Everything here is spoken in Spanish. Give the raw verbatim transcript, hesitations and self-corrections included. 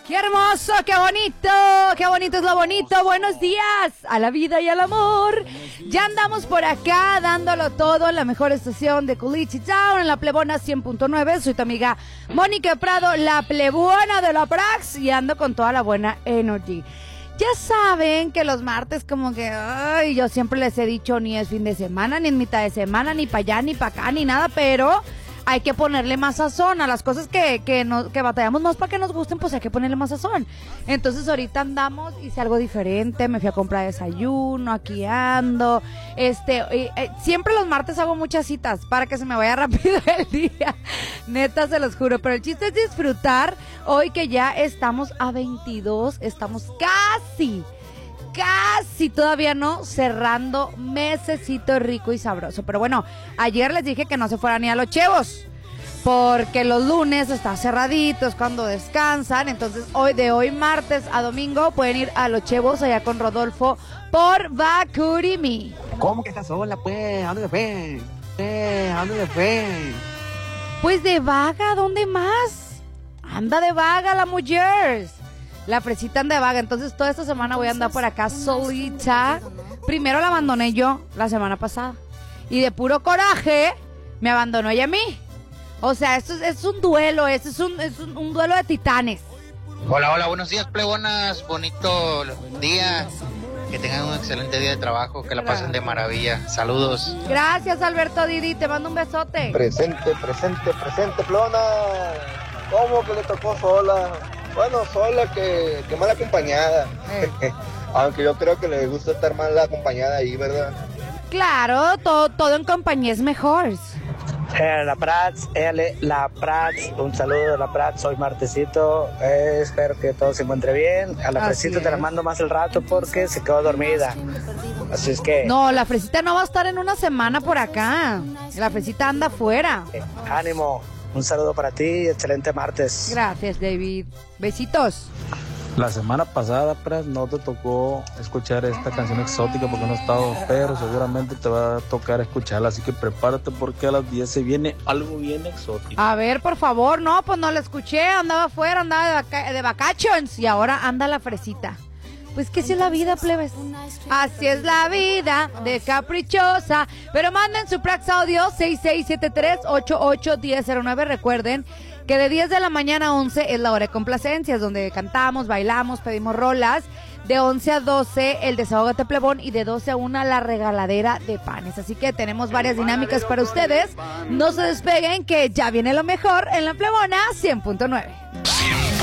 ¡Qué hermoso! ¡Qué bonito! ¡Qué bonito es lo bonito! ¡Buenos días! A la vida y al amor. Ya andamos por acá dándolo todo en la mejor estación de Culichi Town, en la Plebona cien punto nueve. Soy tu amiga Mónica Prado, la plebona de la Prax, y ando con toda la buena energy. Ya saben que los martes como que, ay, yo siempre les he dicho, ni es fin de semana, ni en mitad de semana, ni para allá, ni para acá, ni nada, pero hay que ponerle más sazón a las cosas que, que, no, que batallamos más para que nos gusten, pues hay que ponerle más sazón. Entonces ahorita andamos, hice algo diferente, me fui a comprar desayuno, aquí ando, este, eh, eh, siempre los martes hago muchas citas para que se me vaya rápido el día, neta se los juro, pero el chiste es disfrutar hoy que ya estamos a veintidós, estamos casi... Casi todavía no, cerrando mesecito rico y sabroso. Pero bueno, ayer les dije que no se fueran ni a los chevos, porque los lunes está cerraditos cuando descansan. Entonces hoy, de hoy martes a domingo, pueden ir a los chevos allá con Rodolfo por Bacurimi. ¿Cómo que estás sola, pues? ¿A dónde te fue? Eh, ¿A dónde te fue? Pues de vaga, ¿dónde más? Anda de vaga la mujer. La fresita anda de vaga, entonces toda esta semana voy a andar por acá solita. Primero la abandoné yo la semana pasada. Y de puro coraje, me abandonó ella a mí. O sea, esto es, es un duelo, esto es, un, es un, un duelo de titanes. Hola, hola, buenos días, plebonas. Bonito día. Que tengan un excelente día de trabajo, que la pasen de maravilla. Saludos. Gracias, Alberto Didi, te mando un besote. Presente, presente, presente, plebona. ¿Cómo que le tocó sola? Bueno, sola que, que mal acompañada. Eh. Aunque yo creo que le gusta estar mal acompañada ahí, ¿verdad? Claro, todo, todo en compañía es mejor. Eh, la Prats, éale, la Prats, un saludo de la Prats, hoy martesito, eh, espero que todo se encuentre bien. A la Así Fresita es. Te la mando más el rato porque se quedó dormida. Así es que... No, la fresita no va a estar en una semana por acá. La fresita anda afuera. Eh, ánimo. Un saludo para ti, excelente martes. Gracias, David. Besitos. La semana pasada, Pras, no te tocó escuchar esta canción exótica porque no has estado, pero seguramente te va a tocar escucharla, así que prepárate porque a las diez se viene algo bien exótico. A ver, por favor, no, pues no la escuché, andaba afuera, andaba de, vaca- de vacations y ahora anda la fresita. Pues que así es la vida, plebes. Así es la vida de caprichosa. Pero manden su Prax Audio seis seis siete tres, ocho ocho uno cero cero nueve. Recuerden que de diez de la mañana a once es la hora de complacencias, donde cantamos, bailamos, pedimos rolas. De once a doce el Desahógate Plebón y de doce a una la regaladera de panes. Así que tenemos varias dinámicas para ustedes. No se despeguen que ya viene lo mejor en la Plebona cien punto nueve.